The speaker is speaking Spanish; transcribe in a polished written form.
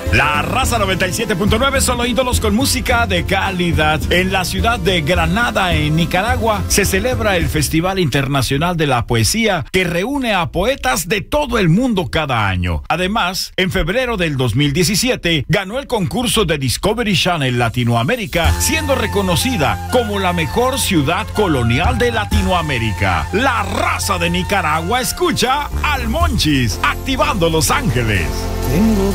La Raza 97.9, solo ídolos con música de calidad. En la ciudad de Granada, en Nicaragua, se celebra el Festival Internacional de la Poesía, que reúne a poetas de todo el mundo cada año. Además, en febrero del 2017, ganó el concurso de Discovery Channel Latinoamérica, siendo reconocida como la mejor ciudad colonial de Latinoamérica. La Raza de Nicaragua escucha al Monchis, activando Los Ángeles. Tengo